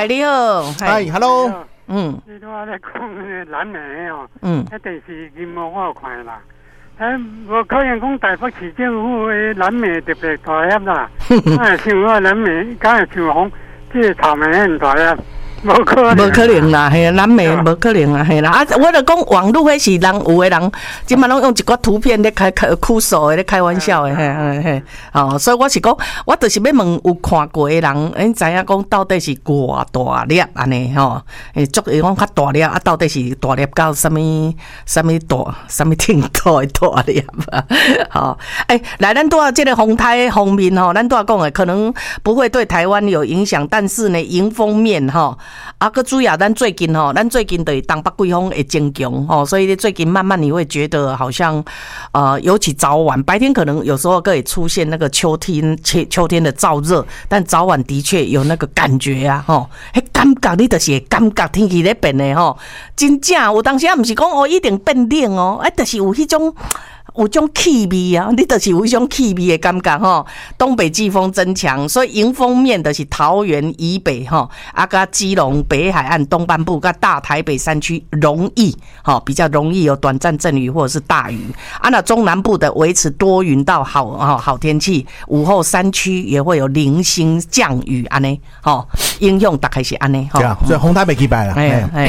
嗨，你好， 嗨 ，Hello， 你拄仔咧讲蓝莓哦，迄地是银幕我有看啦。无可能讲台北市政府的蓝莓特别大粒啦，敢会像我蓝莓，敢会像讲这个草莓很大粒。无可能啦，嘿，蓝莓无可能啦，嘿啦。啊，我就讲网络迄是人有的人，即摆拢用一个图片咧开酷手的咧开玩笑的，嘿，哦，所以我是讲，我就是要问有看过的人，知影讲到底是偌大粒安尼吼？足会讲较大粒啊，到底是大粒到什么程度的大粒啊？好，来，咱多这个风台方面吼，咱多讲的可能不会对台湾有影响，但是呢，迎风面吼。啊，个主要咱最近对东北季风会增强吼，所以最近慢慢你会觉得好像尤其早晚白天可能有时候可以出现那个秋天的燥热，但早晚的确有那个感觉啊吼，迄感觉你就是感觉天气咧变的吼，真正有当时也不是讲一定变冷哦，就是有迄种。有种气味啊，你就是有一种气味的感觉吼。东北季风增强，所以迎风面就是桃园以北吼，甲基隆北海岸东半部，甲大台北山区容易比较容易有短暂阵雨或者是大雨。那中南部的维持多云到好天气，午后山区也会有零星降雨安尼影响大概是安尼对啊，所以风台袂起摆啦。